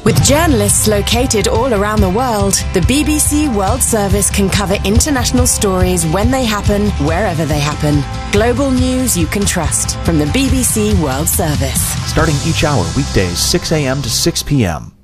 With journalists located all around the world, the BBC World Service can cover international stories when they happen, wherever they happen. Global news you can trust from the BBC World Service. Starting each hour weekdays 6 a.m. to 6 p.m.